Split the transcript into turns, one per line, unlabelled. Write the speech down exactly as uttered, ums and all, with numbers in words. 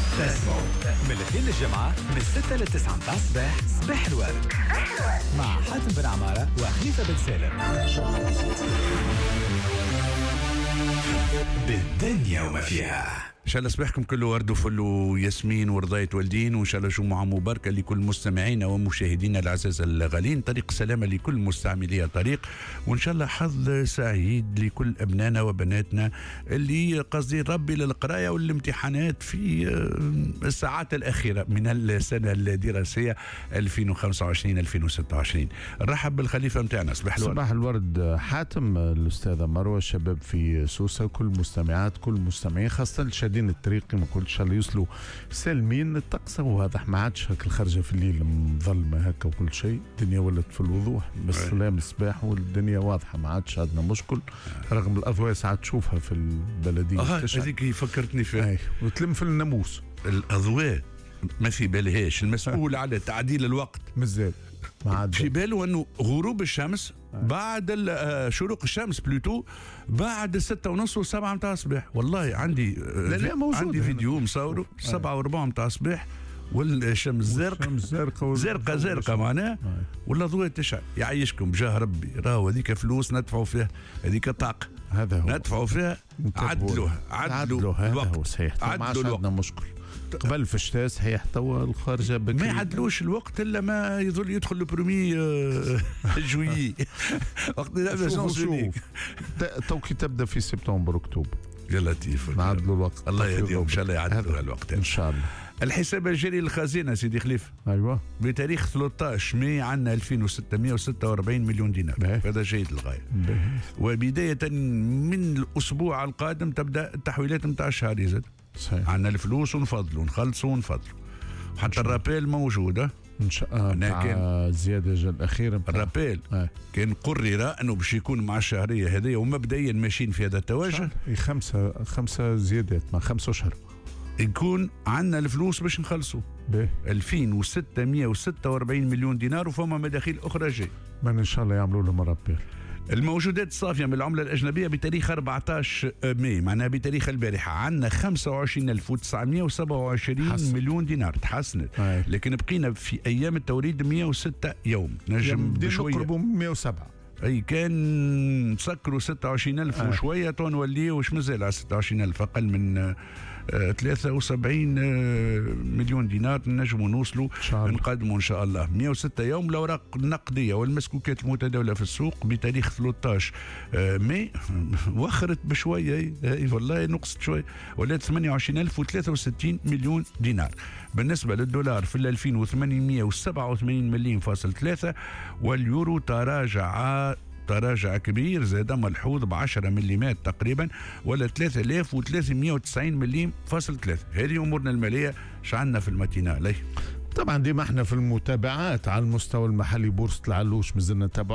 بسمو من الاثنين للجمعة من الستة للتسعة متاع الصباح. صباح الورد مع حاتم بن عمارة وخليفة بن سالم. بالدنيا وما فيها.
ان شاء الله صباحكم كله ورد وفل وياسمين ورضاية والدين، وان شاء الله جمعة مباركة لكل مستمعينا ومشاهدينا العزاز الغالين. طريق سلامة لكل مستعملي الطريق، وان شاء الله حظ سعيد لكل ابنائنا وبناتنا اللي قصدي ربي للقراية والامتحانات في الساعات الأخيرة من السنة الدراسية ألفين وخمسة وعشرين ألفين وستة وعشرين. نرحب بالخليفة متاعنا. صباح الورد.
صباح الورد حاتم، الأستاذة مروة، الشباب في سوسة، كل مستمعات كل مستمعين خاصة الشادين الطريق كما قلت، ان شاء الله يوصلوا سالمين. الطقس واضح، ما عادش هكا الخرجه في الليل مظلمه هكا وكل شيء، الدنيا ولت في الوضوح بالسلام الصباح والدنيا واضحه، ما عادش عندنا مشكل رغم الاضواء ساعات تشوفها في البلديه.
اه هذيك فكرتني فيها
وتلم في الناموس.
الاضواء ما في بالهاش المسؤول على تعديل الوقت
مازال
في باله انه غروب الشمس بعد شروق الشمس بلوتو بعد ستة ونص وسبعة متاع الصباح. والله عندي
لا لا
عندي فيديو مصوره سبعة وربع متاع الصباح والشمس زرق
زرقاء
زرقاء زرقاء معناها والاضواء تشعل. يعيشكم بجاه ربي، راهو هذيك فلوس ندفعوا فيها، هذيك طاقه
هذا هو
ندفعوا فيها. عدلوها عدلوا
هذا هو صحيح، ما عادش عندنا مشكل. قبل في الشتاء صحيح توا الخارجه بكري
ما يعدلوش الوقت الا ما يظل يدخل البرومي جويي وقت
شوف تو كي تبدا في سبتمبر اكتوبر
يا لطيف
نعدلوا الوقت.
الله يهديهم ان شاء الله يعدلوا الوقت
ان شاء الله.
الحساب الجاري للخزينه سيدي خليفه
ايوه
بتاريخ ثلاثة عشر ماي عندنا ألفين وستمائة وستة وأربعين مليون دينار، هذا جيد للغايه. وبدايه من الاسبوع القادم تبدا التحويلات نتاع الشهر زاد.
صحيح.
عندنا الفلوس ونفضلوا نخلصوا ونفضلوا، حتى الرابيل موجوده
ان شاء الله. كان الزياده الاخيره
الرابيل آه. كان قرر انه باش يكون مع الشهريه هذه ومبدئيا ماشيين في هذا التوجه.
خمسه خمسه زيادات مع خمسة اشهر
يكون عندنا الفلوس باش نخلصوا ألفين وستمائة وستة وأربعين مليون دينار، وفما مداخيل اخرى جاي
من ان شاء الله يعملوا لهم رابيل.
الموجودات الصافية من العملة الأجنبية بتاريخ أربعة عشر ماي معناها بتاريخ البارحة عندنا خمسة وعشرين ألف وتسعمائة وسبعة وعشرين حسن. مليون دينار تحسنت.
هاي.
لكن بقينا في أيام التوريد مائة وستة يوم، نجم بشوية
نقربوا مائة وسبعة.
أي كان نسكروا ستة وعشرين ألف وشوية تو نوليه وش مازال على ستة وعشرين ألف، أقل من آه ثلاثة وسبعين آه مليون دينار نجموا نوصلوا نقدموا إن شاء الله. مائة وستة يوم الأوراق النقدية والمسكوكات المتداولة في السوق بتاريخ ثلاثة عشر ماي وخرت بشوية، اي والله نقصت شوية، ولات ثمانية وعشرين ألف وثلاثة وستين مليون دينار. بالنسبة للدولار في ألفين وثمانمائة وسبعة وثمانين مليون فاصل ثلاثة، واليورو تراجع تراجع كبير زاد ملحوظ بعشرة مليمات تقريبا ولا ثلاثة آلاف وثلاثمائة وتسعين مليون فاصل ثلاثة. هذه أمورنا المالية شعلنا في المتينة عليه.
طبعا ديما احنا في المتابعات على المستوى المحلي بورصة العلوش مازلنا نتابع